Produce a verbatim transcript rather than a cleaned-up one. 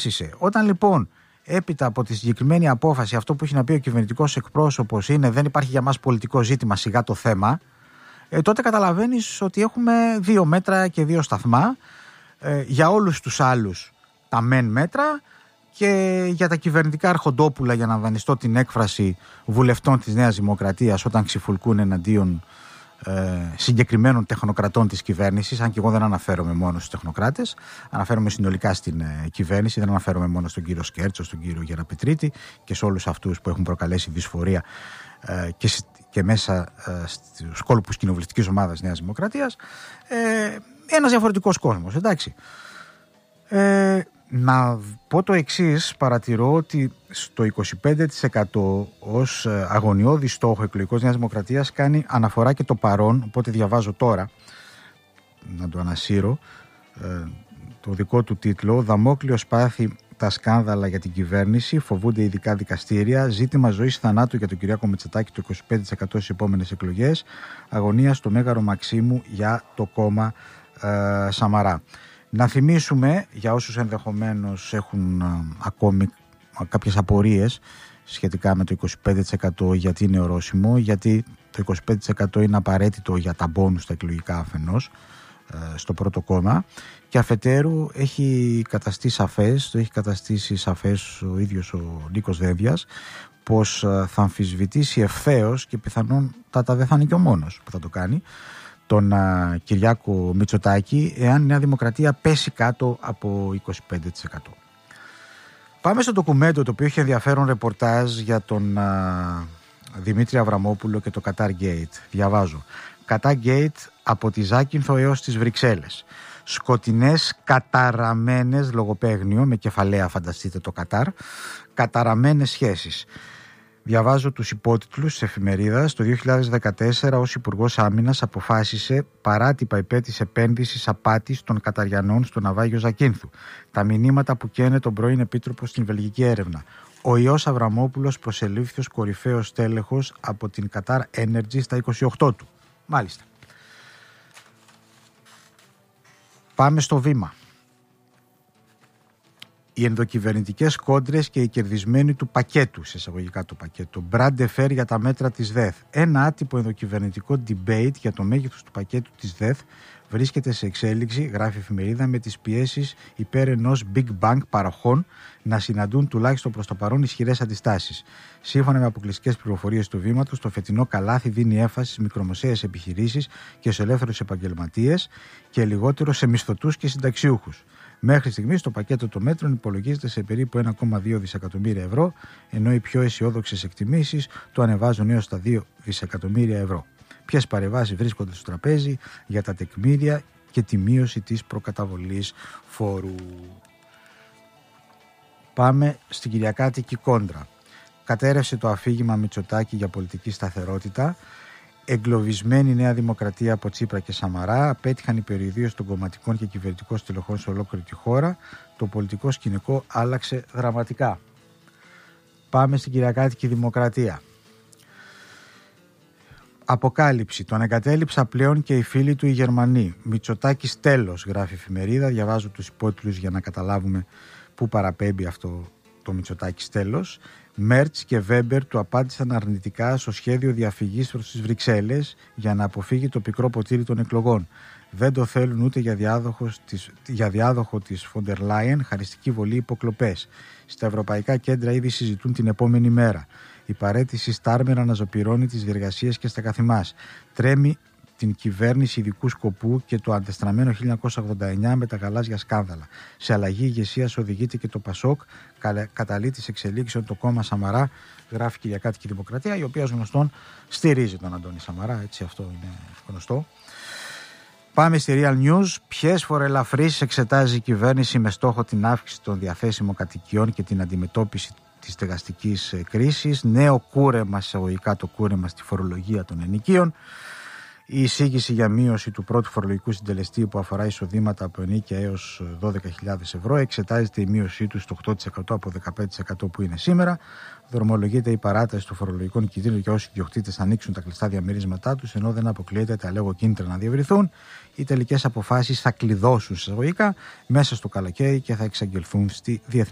Όταν λοιπόν έπειτα από τη συγκεκριμένη απόφαση αυτό που έχει να πει ο κυβερνητικός εκπρόσωπος είναι δεν υπάρχει για μας πολιτικό ζήτημα, σιγά το θέμα, ε, τότε καταλαβαίνεις ότι έχουμε δύο μέτρα και δύο σταθμά, ε, για όλους τους άλλους τα μεν μέτρα και για τα κυβερνητικά αρχοντόπουλα, για να δανειστώ την έκφραση βουλευτών της Νέας Δημοκρατίας όταν ξυφουλκούν εναντίον ε, συγκεκριμένων τεχνοκρατών της κυβέρνησης, αν και εγώ δεν αναφέρομαι μόνο στους τεχνοκράτες, αναφέρομαι συνολικά στην ε, κυβέρνηση, δεν αναφέρομαι μόνο στον κύριο Σκέρτσο, στον κύριο Γεραπετρίτη και σε όλους αυτούς που έχουν προκαλέσει δυσφορία ε, και, και μέσα ε, στους κόλπους κοινοβουλευτικής ομάδας Νέας Δημοκρατίας, ε, ένας διαφορετικός κόσμος, εντάξει. Ε, να πω το εξής, παρατηρώ ότι στο είκοσι πέντε τοις εκατό ως αγωνιώδη στόχο εκλογικός Νέας Δημοκρατίας κάνει αναφορά και το παρόν, οπότε διαβάζω τώρα, να το ανασύρω, ε, το δικό του τίτλο «Δαμόκλειο σπάθη τα σκάνδαλα για την κυβέρνηση, φοβούνται ειδικά δικαστήρια, ζήτημα ζωής θανάτου για τον Κυριάκο Μητσοτάκη το είκοσι πέντε τοις εκατό στις επόμενες εκλογές, αγωνία στο Μέγαρο Μαξίμου για το κόμμα ε, Σαμαρά». Να θυμίσουμε, για όσους ενδεχομένως έχουν α, ακόμη α, κάποιες απορίες σχετικά με το είκοσι πέντε τοις εκατό γιατί είναι ορόσημο, γιατί το είκοσι πέντε τοις εκατό είναι απαραίτητο για τα μπόνους στα εκλογικά αφενός ε, στο πρώτο κόμμα και αφετέρου έχει καταστεί σαφές, το έχει καταστήσει σαφές ο ίδιος ο Νίκος Δένδιας, πως α, θα αμφισβητήσει ευθέως και πιθανότατα δεν θα είναι και ο μόνος που θα το κάνει, τον uh, Κυριάκο Μητσοτάκη, εάν η Νέα Δημοκρατία πέσει κάτω από είκοσι πέντε τοις εκατό. Πάμε στο ντοκουμέντο το οποίο έχει ενδιαφέρον ρεπορτάζ για τον uh, Δημήτρη Αβραμόπουλο και το Qatar Gate. Διαβάζω. Qatar Gate από τη Ζάκυνθο έως τις Βρυξέλλες. Σκοτεινές καταραμένες, λογοπαίγνιο με κεφαλαία φανταστείτε το Κατάρ, καταραμένες σχέσεις. Διαβάζω τους υπότιτλους της εφημερίδας. Το δύο χιλιάδες δεκατέσσερα ως Υπουργός Άμυνας αποφάσισε παράτυπα υπέρ της επένδυσης απάτης των Καταριανών στο ναυάγιο Ζακίνθου. Τα μηνύματα που καίνε τον πρώην Επίτροπο στην Βελγική έρευνα. Ο Ιώς Αβραμόπουλος προσελήφθη ως κορυφαίος τέλεχος από την Qatar Energy στα είκοσι οκτώ του. Μάλιστα. Πάμε στο βήμα. Οι ενδοκυβερνητικές κόντρες και οι κερδισμένοι του πακέτου, σε εισαγωγικά το πακέτο. Μπράντε φέρ για τα μέτρα της ΔΕΘ. Ένα άτυπο ενδοκυβερνητικό debate για το μέγεθος του πακέτου της ΔΕΘ βρίσκεται σε εξέλιξη, γράφει η εφημερίδα, με τις πιέσεις υπέρ ενός Big Bang παροχών να συναντούν τουλάχιστον προς το παρόν ισχυρές αντιστάσεις. Σύμφωνα με αποκλειστικές πληροφορίες του βήματος, το φετινό καλάθι δίνει έμφαση στις μικρομεσαίες επιχειρήσεις και στους ελεύθερους επαγγελματίες και λιγότερο σε μισθωτούς και συνταξιούχους. Μέχρι στιγμής το πακέτο των μέτρων υπολογίζεται σε περίπου ένα κόμμα δύο δισεκατομμύρια ευρώ, ενώ οι πιο αισιόδοξες εκτιμήσεις το ανεβάζουν έως τα δύο δισεκατομμύρια ευρώ. Ποιες παρεμβάσεις βρίσκονται στο τραπέζι για τα τεκμήρια και τη μείωση της προκαταβολής φόρου. Πάμε στην κυριακάτικη κόντρα. Κατέρευσε το αφήγημα Μητσοτάκη για πολιτική σταθερότητα. Εγκλωβισμένη Νέα Δημοκρατία από Τσίπρα και Σαμαρά απέτυχαν οι περιοδίες των κομματικών και κυβερνητικών στελεχών σε ολόκληρη τη χώρα. Το πολιτικό σκηνικό άλλαξε δραματικά. Πάμε στην κυριακάτικη Δημοκρατία. Αποκάλυψη. Τον εγκατέλειψα πλέον και οι φίλοι του οι Γερμανοί. Μητσοτάκης τέλος, γράφει η εφημερίδα. Διαβάζω τους υπότιτλους για να καταλάβουμε πού παραπέμπει αυτό το Μητσοτάκης τέλος. Μέρτς και Βέμπερ του απάντησαν αρνητικά στο σχέδιο διαφυγής προς τις Βρυξέλλες για να αποφύγει το πικρό ποτήρι των εκλογών. Δεν το θέλουν ούτε για, της, για διάδοχο της Φοντερ Λάιεν, χαριστική βολή υποκλοπές. Στα ευρωπαϊκά κέντρα ήδη συζητούν την επόμενη μέρα. Η παραίτηση Στάρμερ αναζωπυρώνει τις διεργασίες και στα καθημάς. Τρέμει την κυβέρνηση ειδικού σκοπού και το αντεστραμμένο χίλια εννιακόσια ογδόντα εννιά με τα γαλάζια σκάνδαλα. Σε αλλαγή ηγεσίας οδηγείται και το Πασόκ, καταλύει τις εξελίξεων το κόμμα Σαμαρά, γράφει η Κυριακάτικη Δημοκρατία, η οποία ως γνωστόν στηρίζει τον Αντώνη Σαμαρά, έτσι αυτό είναι γνωστό. Πάμε στη Real News. Ποιες φοροελαφρύσεις εξετάζει η κυβέρνηση με στόχο την αύξηση των διαθέσιμων κατοικιών και την αντιμετώπιση της στεγαστικής κρίσης. Νέο κούρεμα, εισαγωγικά το κούρεμα στη φορολογία των ενοικίων. Η εισήγηση για μείωση του πρώτου φορολογικού συντελεστή που αφορά εισοδήματα από ενοίκια έως δώδεκα χιλιάδες ευρώ εξετάζεται η μείωσή του στο οκτώ τοις εκατό από δεκαπέντε τοις εκατό που είναι σήμερα. Δρομολογείται η παράταση των φορολογικών κινδύνων για όσοι ιδιοκτήτες ανοίξουν τα κλειστά διαμερίσματά τους, ενώ δεν αποκλείεται τα λέγω κίνητρα να διευρυθούν. Οι τελικές αποφάσεις θα κλειδώσουν εισαγωγικά μέσα στο καλοκαίρι και θα εξαγγελθούν στη Διεθνή